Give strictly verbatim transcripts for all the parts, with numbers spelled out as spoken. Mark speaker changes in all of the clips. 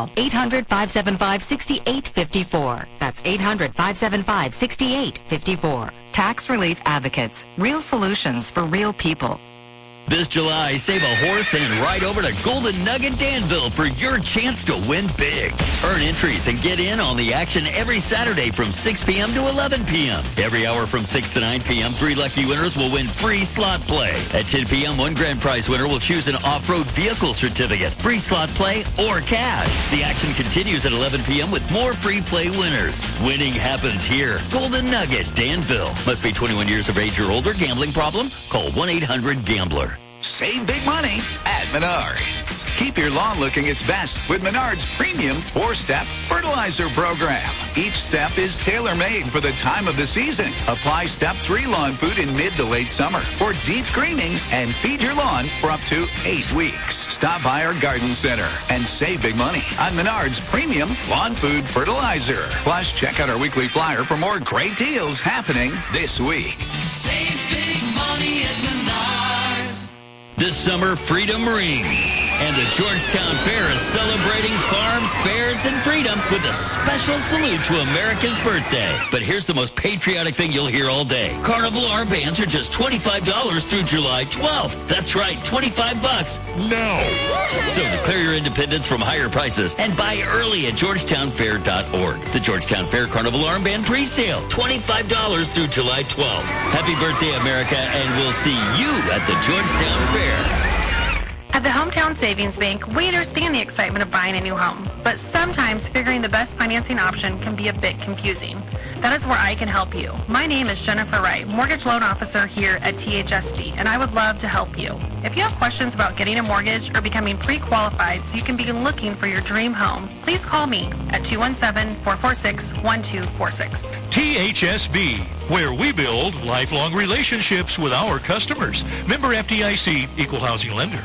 Speaker 1: call eight hundred, five seven five, six eight five four. That's eight hundred, five seven five, six eight five four. Tax Relief Advocates. Real solutions for real people.
Speaker 2: This July, save a horse and ride over to Golden Nugget Danville for your chance to win big. Earn entries and get in on the action every Saturday from six p.m. to eleven p.m. Every hour from six to nine p.m., three lucky winners will win free slot play. At ten p.m., one grand prize winner will choose an off-road vehicle certificate, free slot play, or cash. The action continues at eleven p.m. with more free play winners. Winning happens here. Golden Nugget Danville. Must be twenty-one years of age or older. Gambling problem? Call one eight hundred gambler.
Speaker 3: Save big money at Menards. Keep your lawn looking its best with Menards Premium four-step fertilizer program. Each step is tailor-made for the time of the season. Apply Step three lawn food in mid to late summer for deep greening and feed your lawn for up to eight weeks. Stop by our garden center and save big money on Menards Premium Lawn Food Fertilizer. Plus, check out our weekly flyer for more great deals happening this week.
Speaker 4: Save big money at Menards.
Speaker 2: This summer, freedom rings. And the Georgetown Fair is celebrating farms, fairs, and freedom with a special salute to America's birthday. But here's the most patriotic thing you'll hear all day. Carnival armbands are just twenty-five dollars through July twelfth. That's right, twenty-five bucks. No. So declare your independence from higher prices and buy early at georgetown fair dot org. The Georgetown Fair Carnival Armband pre-sale, twenty-five dollars through July twelfth. Happy birthday, America, and we'll see you at the Georgetown Fair.
Speaker 5: At the Hometown Savings Bank, we understand the excitement of buying a new home, but sometimes figuring the best financing option can be a bit confusing. That is where I can help you. My name is Jennifer Wright, Mortgage Loan Officer here at T H S D, and I would love to help you. If you have questions about getting a mortgage or becoming pre-qualified so you can begin looking for your dream home, please call me at two one seven, four four six, one two four six.
Speaker 6: T H S B, where we build lifelong relationships with our customers. Member F D I C, Equal Housing Lender.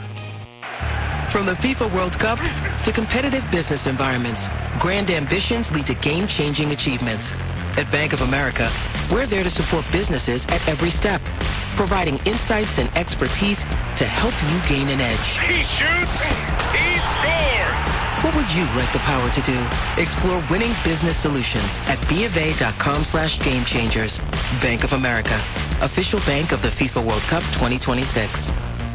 Speaker 7: From the FIFA World Cup to competitive business environments, grand ambitions lead to game-changing achievements. At Bank of America, we're there to support businesses at every step, providing insights and expertise to help you gain an edge.
Speaker 8: He shoots, he scores!
Speaker 7: What would you like the power to do? Explore winning business solutions at bofa.com slash game changers. Bank of America, official bank of the FIFA World Cup twenty twenty-six.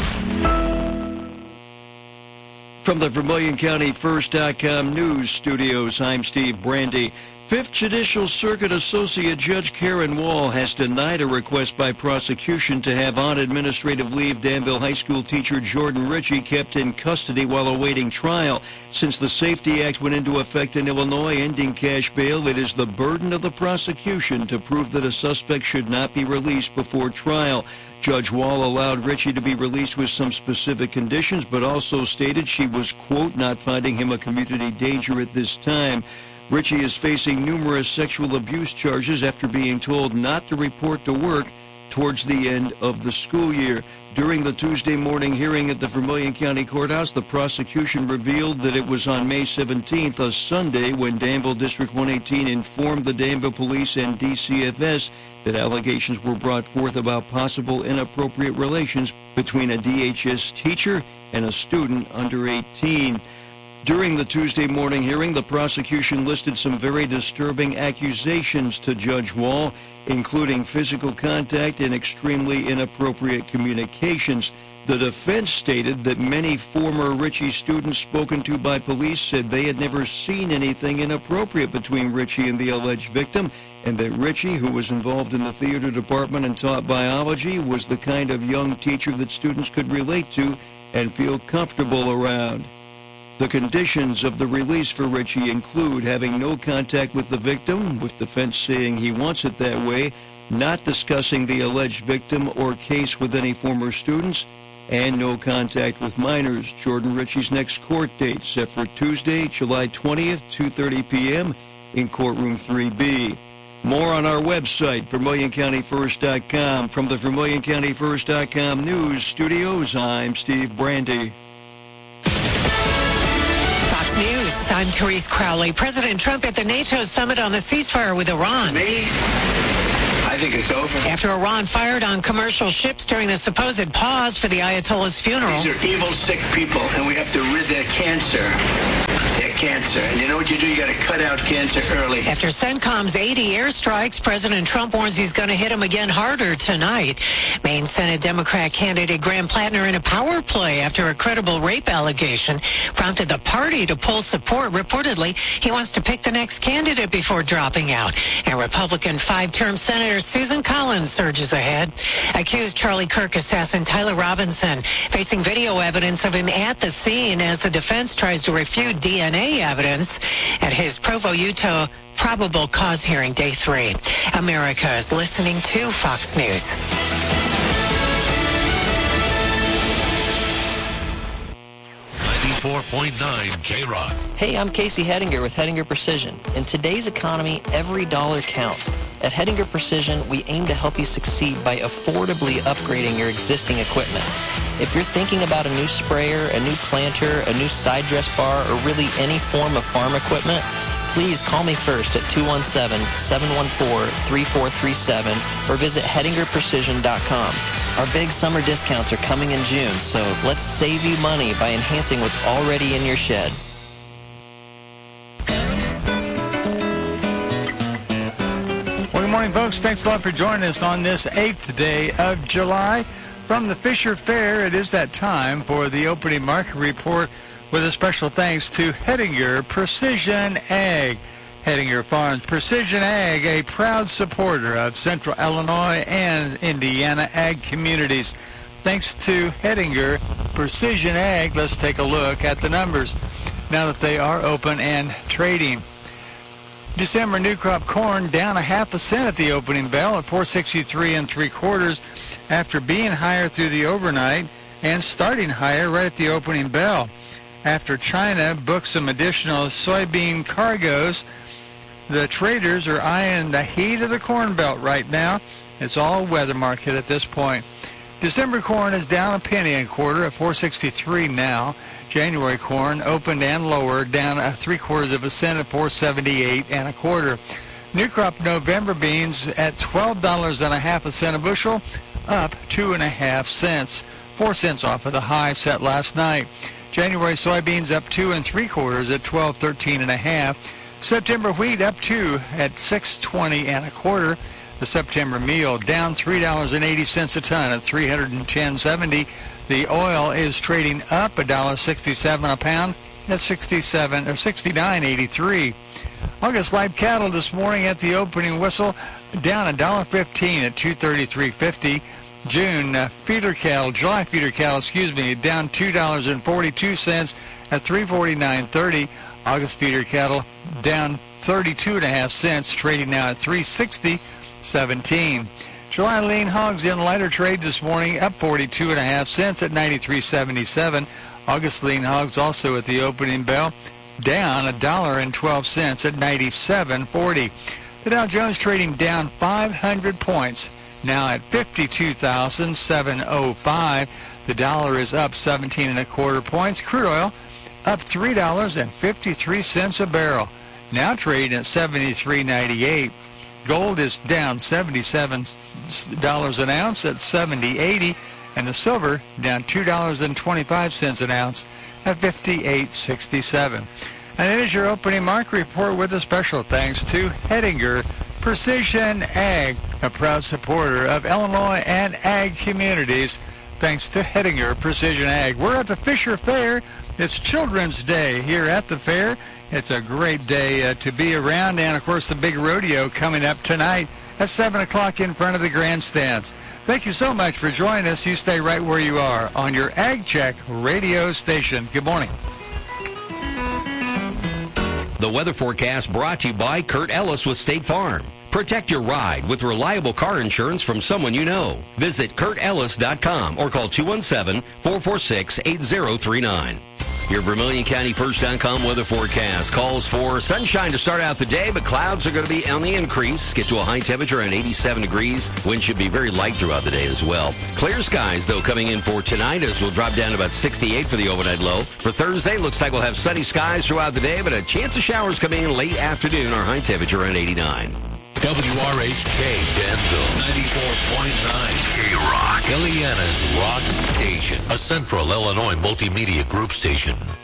Speaker 9: From the Vermilion County First dot com news studios, I'm Steve Brandy. Fifth Judicial Circuit Associate Judge Karen Wall has denied a request by prosecution to have on administrative leave Danville High School teacher Jordan Ritchie kept in custody while awaiting trial. Since the Safety Act went into effect in Illinois, ending cash bail, it is the burden of the prosecution to prove that a suspect should not be released before trial. Judge Wall allowed Ritchie to be released with some specific conditions, but also stated she was, quote, not finding him a community danger at this time. Ritchie is facing numerous sexual abuse charges after being told not to report to work towards the end of the school year. During the Tuesday morning hearing at the Vermilion County Courthouse, the prosecution revealed that it was on May seventeenth, a Sunday, when Danville District one eighteen informed the Danville Police and D C F S that allegations were brought forth about possible inappropriate relations between a D H S teacher and a student under eighteen. During the Tuesday morning hearing, the prosecution listed some very disturbing accusations to Judge Wall, including physical contact and extremely inappropriate communications. The defense stated that many former Ritchie students spoken to by police said they had never seen anything inappropriate between Ritchie and the alleged victim, and that Ritchie, who was involved in the theater department and taught biology, was the kind of young teacher that students could relate to and feel comfortable around. The conditions of the release for Ritchie include having no contact with the victim, with defense saying he wants it that way, not discussing the alleged victim or case with any former students, and no contact with minors. Jordan Ritchie's next court date set for Tuesday, July twentieth, two thirty p.m. in courtroom three B. More on our website, Vermilion County First dot com. From the Vermilion County First dot com news studios, I'm Steve Brandy.
Speaker 10: News. I'm Carice Crowley. President Trump at the NATO summit on the ceasefire with Iran.
Speaker 11: Me? I think it's over.
Speaker 10: After Iran fired on commercial ships during the supposed pause for the Ayatollah's funeral.
Speaker 11: These are evil, sick people, and we have to rid their cancer. Their cancer. And you know what you do? You got to cut out cancer early.
Speaker 10: After CENTCOM's eighty airstrikes, President Trump warns he's going to hit him again harder tonight. Maine Senate Democrat candidate Graham Plattner in a power play after a credible rape allegation prompted the party to pull support. Reportedly, he wants to pick the next candidate before dropping out. And Republican five-term Senator Susan Collins surges ahead. Accused Charlie Kirk assassin Tyler Robinson facing video evidence of him at the scene as the defense tries to refute D N A evidence at his Provo, Utah probable cause hearing, day three. America is listening to Fox News.
Speaker 12: ninety-four point nine K-Rock.
Speaker 13: Hey, I'm Casey Hedinger with Hedinger Precision. In today's economy, every dollar counts. At Hedinger Precision, we aim to help you succeed by affordably upgrading your existing equipment. If you're thinking about a new sprayer, a new planter, a new side dress bar, or really any form of farm equipment, please call me first at two one seven, seven one four, three four three seven or visit hedinger precision dot com. Our big summer discounts are coming in June, so let's save you money by enhancing what's already in your shed.
Speaker 14: Well, good morning, folks. Thanks a lot for joining us on this eighth day of July. From the Fisher Fair, it is that time for the opening market report with a special thanks to Hedinger Precision Ag. Hedinger Farms Precision Ag, a proud supporter of Central Illinois and Indiana ag communities. Thanks to Hedinger Precision Ag, let's take a look at the numbers now that they are open and trading. December new crop corn down a half a cent at the opening bell at four sixty-three and three quarters after being higher through the overnight and starting higher right at the opening bell. After China booked some additional soybean cargoes, the traders are eyeing the heat of the Corn Belt right now. It's all weather market at this point. December corn is down a penny and a quarter at four sixty-three now. January corn opened and lower, down a three quarters of a cent at four seventy-eight and a quarter. New crop November beans at twelve dollars and a half a cent a bushel, up two and a half cents, four cents off of the high set last night. January soybeans up two and three quarters at twelve thirteen and a half. September wheat up two at six twenty and a quarter. The September meal down three dollars and eighty cents a ton at three hundred ten seventy. The oil is trading up a dollar sixty-seven a pound at sixty-seven or sixty-nine eighty-three. August live cattle this morning at the opening whistle down a dollar fifteen at two thirty-three fifty. June uh, feeder cattle, July feeder cattle, excuse me, down two dollars and forty-two cents at three forty-nine thirty. August feeder cattle down thirty-two and a half cents, trading now at three sixty seventeen. July lean hogs in lighter trade this morning, up forty-two and a half cents at ninety-three seventy-seven. August lean hogs also at the opening bell, down a dollar and twelve cents at ninety-seven forty. The Dow Jones trading down five hundred points, now at fifty-two thousand seven hundred five. The dollar is up seventeen and a quarter points. Crude oil up three dollars and fifty-three cents a barrel, now trading at seventy-three ninety-eight. Gold is down seventy-seven dollars an ounce at seventy eighty, and the silver down two dollars and twenty-five cents an ounce at fifty-eight sixty-seven. And it is your opening market report with a special thanks to Hedinger Precision Ag, a proud supporter of Illinois and ag communities. Thanks to Hedinger Precision Ag. We're at the Fisher Fair. It's Children's Day here at the fair. It's a great day uh, to be around, and of course the big rodeo coming up tonight at seven o'clock in front of the grandstands. Thank you so much for joining us. You stay right where you are on your Ag Check radio station. Good morning.
Speaker 15: The weather forecast brought to you by Kurt Ellis with State Farm. Protect your ride with reliable car insurance from someone you know. Visit kurt ellis dot com or call two one seven, four four six, eight zero three nine. Your Vermilion County First dot com weather forecast calls for sunshine to start out the day, but clouds are going to be on the increase. Get to a high temperature around eighty-seven degrees. Wind should be very light throughout the day as well. Clear skies, though, coming in for tonight as we'll drop down to about sixty-eight for the overnight low. For Thursday, looks like we'll have sunny skies throughout the day, but a chance of showers coming in late afternoon. Our high temperature around eighty-nine.
Speaker 12: W R H K Danville, ninety-four point nine K-Rock, Illinois' rock station, a Central Illinois multimedia group station.